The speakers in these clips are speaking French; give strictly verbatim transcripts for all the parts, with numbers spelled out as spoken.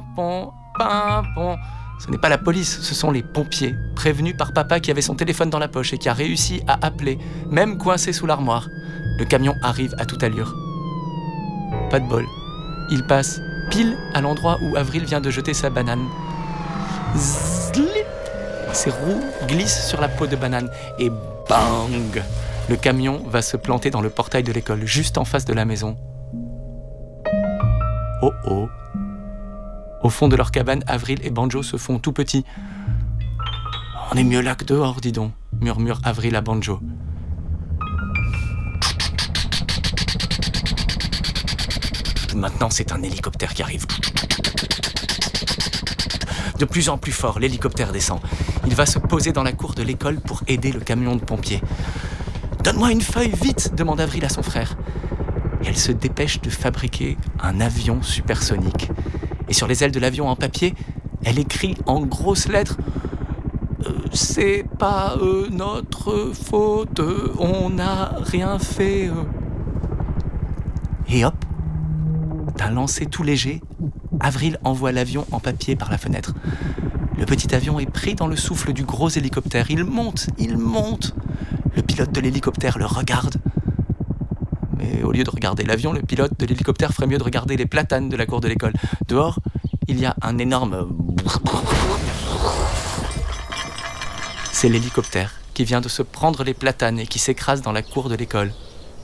pimpon, pimpon. Ce n'est pas la police, ce sont les pompiers, prévenus par papa qui avait son téléphone dans la poche et qui a réussi à appeler, même coincé sous l'armoire. Le camion arrive à toute allure. Pas de bol. Il passe pile à l'endroit où Avril vient de jeter sa banane. Zlip. Ses roues glissent sur la peau de banane et bang! Le camion va se planter dans le portail de l'école, juste en face de la maison. Oh oh! Au fond de leur cabane, Avril et Banjo se font tout petits. On est mieux là que dehors, dis donc, murmure Avril à Banjo. Maintenant, c'est un hélicoptère qui arrive. De plus en plus fort, l'hélicoptère descend. Il va se poser dans la cour de l'école pour aider le camion de pompiers. « Donne-moi une feuille, vite !» demande Avril à son frère. Et elle se dépêche de fabriquer un avion supersonique. Et sur les ailes de l'avion en papier, elle écrit en grosses lettres euh, « C'est pas euh, notre faute, euh, on n'a rien fait. Euh. » Et hop, d'un lancer tout léger, Avril envoie l'avion en papier par la fenêtre. Le petit avion est pris dans le souffle du gros hélicoptère. Il monte, il monte. Le pilote de l'hélicoptère le regarde. Mais au lieu de regarder l'avion, le pilote de l'hélicoptère ferait mieux de regarder les platanes de la cour de l'école. Dehors, il y a un énorme... C'est l'hélicoptère qui vient de se prendre les platanes et qui s'écrase dans la cour de l'école.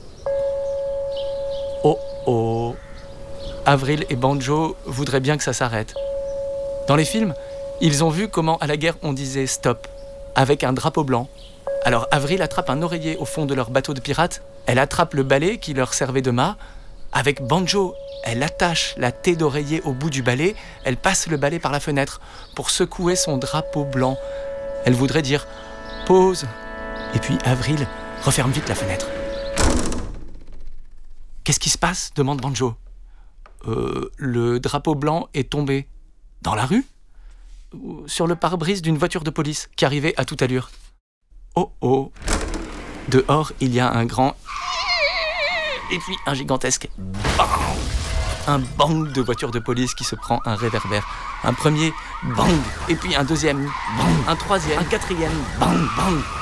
Oh oh! Avril et Banjo voudraient bien que ça s'arrête. Dans les films, ils ont vu comment à la guerre on disait stop, avec un drapeau blanc. Alors Avril attrape un oreiller au fond de leur bateau de pirates, elle attrape le balai qui leur servait de mât. Avec Banjo, elle attache la taie d'oreiller au bout du balai, elle passe le balai par la fenêtre pour secouer son drapeau blanc. Elle voudrait dire « pause ». Et puis Avril referme vite la fenêtre. « Qu'est-ce qui se passe ?» demande Banjo. Euh, le drapeau blanc est tombé. Dans la rue ? Sur le pare-brise d'une voiture de police qui arrivait à toute allure. Oh oh! Dehors, il y a un grand... Et puis un gigantesque... Bang! Un bang de voiture de police qui se prend un réverbère. Un premier bang, et puis un deuxième bang, un troisième, un quatrième bang, bang.